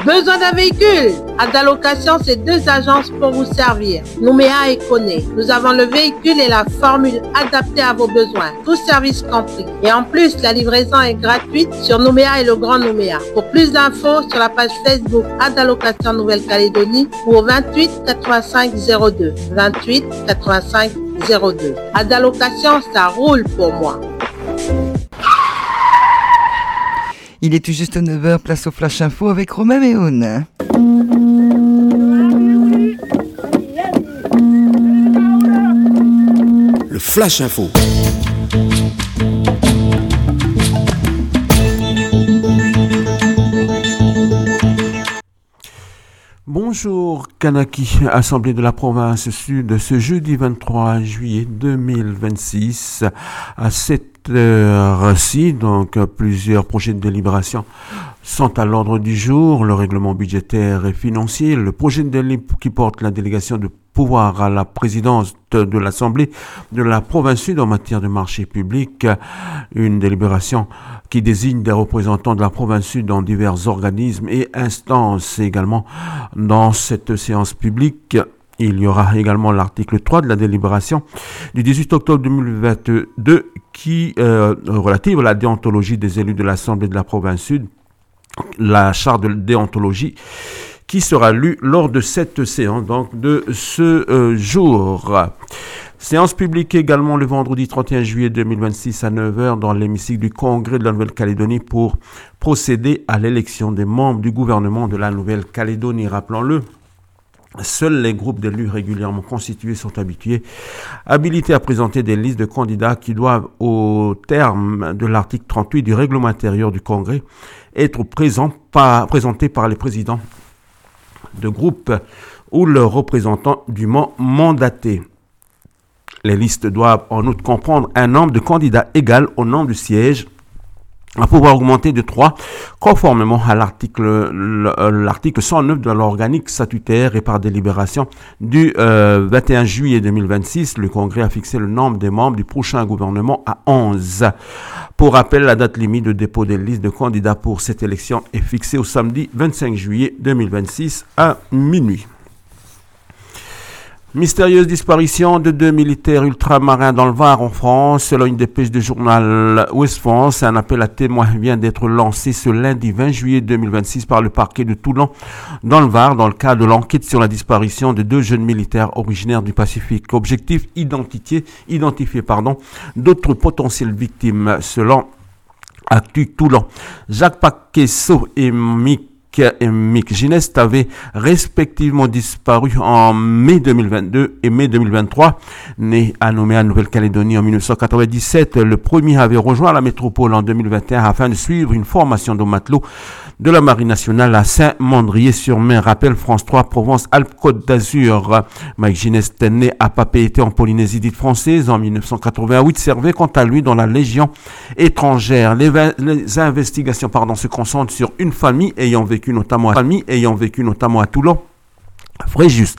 Besoin d'un véhicule? Adalocation, c'est 2 agences pour vous servir. Nouméa et Koné. Nous avons le véhicule et la formule adaptée à vos besoins. Tout service compris. Et en plus, la livraison est gratuite sur Nouméa et le Grand Nouméa. Pour plus d'infos, sur la page Facebook Adalocation Nouvelle-Calédonie ou au 28 85 02. 28 85 02. Adalocation, ça roule pour moi. Il est tout juste 9h, place au Flash Info avec Romain Méhoun. Le Flash Info. Bonjour Kanaki, Assemblée de la province sud, ce jeudi 23 juillet 2026 à 7h06, donc plusieurs projets de délibération sont à l'ordre du jour, le règlement budgétaire et financier, le projet de délibération qui porte la délégation de pouvoir à la présidence de l'Assemblée de la province sud en matière de marché public, une délibération qui désigne des représentants de la province sud dans divers organismes et instances également dans cette séance publique. Il y aura également l'article 3 de la délibération du 18 octobre 2022 qui relative à la déontologie des élus de l'Assemblée de la province sud, la charte de déontologie qui sera lue lors de cette séance, donc de ce jour. Séance publique également le vendredi 31 juillet 2026 à 9h dans l'hémicycle du Congrès de la Nouvelle-Calédonie pour procéder à l'élection des membres du gouvernement de la Nouvelle-Calédonie. Rappelons-le, seuls les groupes d'élus régulièrement constitués sont habilités à présenter des listes de candidats qui doivent, au terme de l'article 38 du règlement intérieur du Congrès, être présentés par les présidents de groupe ou leurs représentants dûment mandatés. Les listes doivent en outre comprendre un nombre de candidats égal au nombre de sièges à pouvoir augmenter de 3, conformément à l'article 109 de l'organique statutaire et par délibération du 21 juillet 2026. Le Congrès a fixé le nombre des membres du prochain gouvernement à 11. Pour rappel, la date limite de dépôt des listes de candidats pour cette élection est fixée au samedi 25 juillet 2026 à minuit. Mystérieuse disparition de 2 militaires ultramarins dans le Var en France. Selon une dépêche du journal Ouest France, un appel à témoins vient d'être lancé ce lundi 20 juillet 2026 par le parquet de Toulon dans le Var dans le cadre de l'enquête sur la disparition de 2 jeunes militaires originaires du Pacifique. Objectif, identifier d'autres potentielles victimes selon Actu Toulon. Jacques Paquesso et Mick Ginest avaient respectivement disparu en mai 2022 et mai 2023. Né à Nouméa, Nouvelle-Calédonie en 1997, le premier avait rejoint la métropole en 2021 afin de suivre une formation de matelot de la Marine nationale à Saint-Mandrier-sur-Mer. Rappel France 3, Provence-Alpes-Côte d'Azur. Mike Ginest, né à Papeete en Polynésie dite française en 1988, servait quant à lui dans la Légion étrangère. Les investigations se concentrent sur une famille ayant vécu notamment à Toulon, Fréjus.